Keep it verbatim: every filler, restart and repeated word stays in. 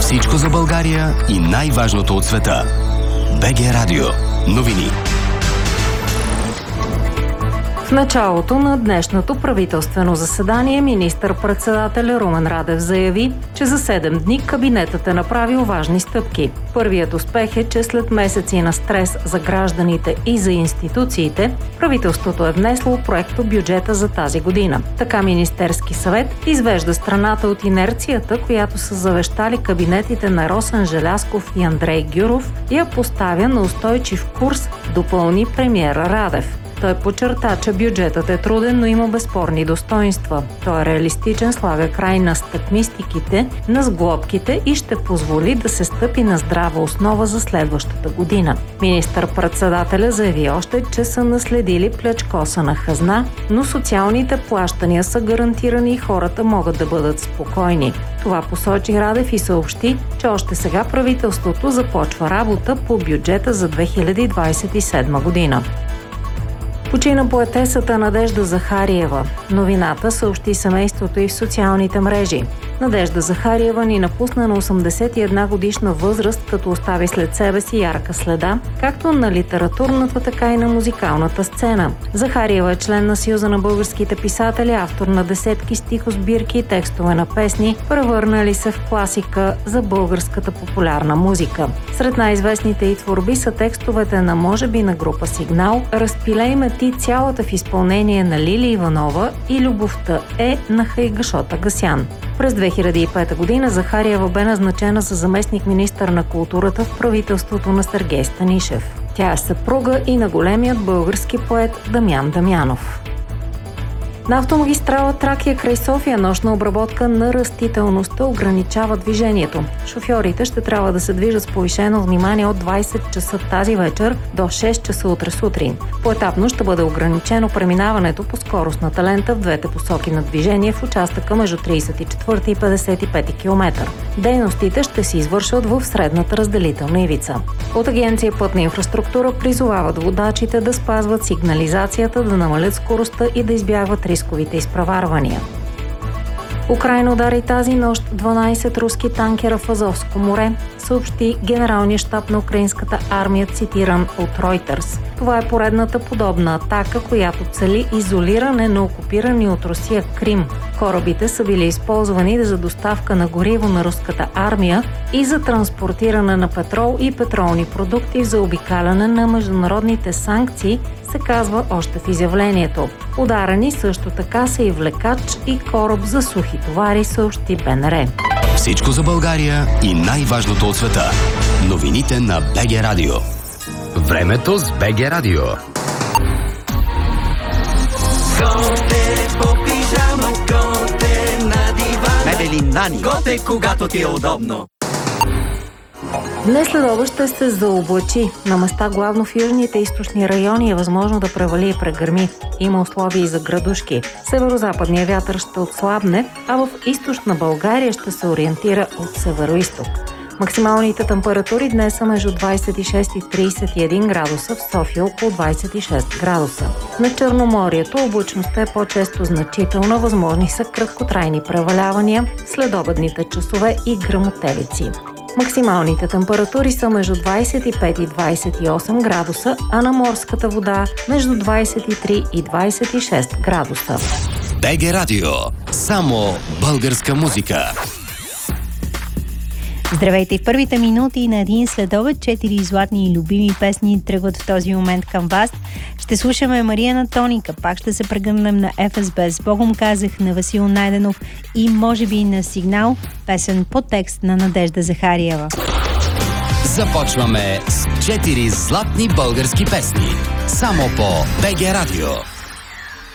Всичко за България и най-важното от света. БГ Радио. Новини. В началото на днешното правителствено заседание министър-председател Румен Радев заяви, че за седем дни кабинетът е направил важни стъпки. Първият успех е, че след месеци на стрес за гражданите и за институциите, правителството е внесло проекто бюджета за тази година. Така Министерски съвет извежда страната от инерцията, която са завещали кабинетите на Росен Желязков и Андрей Гюров, и я поставя на устойчив курс, допълни премиера Радев. Той подчерта, че бюджетът е труден, но има безспорни достоинства. Той е реалистичен, слага край на стъкмистиките, на сглобките и ще позволи да се стъпи на здрава основа за следващата година. Министър-председателя заяви още, че са наследили плячкосана хазна, но социалните плащания са гарантирани и хората могат да бъдат спокойни. Това посочи Радев и съобщи, че още сега правителството започва работа по бюджета за две хиляди двадесет и седма година. Почина поетесата Надежда Захариева. Новината съобщи семейството и в социалните мрежи. Надежда Захариева ни напусна на осемдесет и една годишна възраст, като остави след себе си ярка следа, както на литературната, така и на музикалната сцена. Захариева е член на Съюза на българските писатели, автор на десетки стихосбирки и текстове на песни, превърнали се в класика за българската популярна музика. Сред най-известните й творби са текстовете на може би на група Сигнал, Разпилей ме ти, цялата в изпълнение на Лили Иванова и Любовта е на Хайгашота Гасян. През две хиляди и пета година Захариева бе назначена за заместник-министър на културата в правителството на Сергей Станишев. Тя е съпруга и на големият български поет Дамян Дамянов. На автомагистрала Тракия край София нощна обработка на растителността ограничава движението. Шофьорите ще трябва да се движат с повишено внимание от двадесет часа тази вечер до шест часа утре сутрин. Поетапно ще бъде ограничено преминаването по скоростната лента в двете посоки на движение в участъка между тридесет и четвърти и петдесет и пети километър. Дейностите ще се извършват в средната разделителна ивица. От Агенция Пътна инфраструктура призовават водачите да спазват сигнализацията, да намалят скоростта и да избягват рисковите изпреварвания. Украйна удари тази нощ дванадесет руски танкера в Азовско море, съобщи Генералния щаб на украинската армия, цитиран от Reuters. Това е поредната подобна атака, която цели изолиране на окупирани от Русия Крим. Корабите са били използвани за доставка на гориво на руската армия и за транспортиране на петрол и петролни продукти за обикаляне на международните санкции, се казва още в изявлението. Ударени също така са и влекач и кораб за сухи товари, съобщи БНР. Всичко за България и най-важното от света. Новините на БГ Радио. Времето с БГ Радио. Готе по пижама, готе на дивана. Мебели Нани. Готе, когато ти е удобно. Днес следобед ще се заоблачи. На места главно в южните и източни райони е възможно да превали и прегърми. Има условия и за градушки. Северо-западният вятър ще отслабне, а в източна България ще се ориентира от северо-исток. Максималните температури днес са между двадесет и шест и тридесет и един градуса, в София около двадесет и шест градуса. На Черноморието облачността е по-често значителна, възможни са краткотрайни превалявания, следобедните часове и гръмотевици. Максималните температури са между двадесет и пет и двадесет и осем градуса, а на морската вода между двадесет и три и двадесет и шест градуса. БГ Радио. Само българска музика. Здравейте! В първите минути на един следобед четири златни и любими песни тръгват в този момент към вас. Ще слушаме Мария на Тоника, пак ще се прегърнем на Еф Ес Би, с Богом казах на Васил Найденов и може би на Сигнал, песен по текст на Надежда Захариева. Започваме с четири златни български песни. Само по БГ Радио.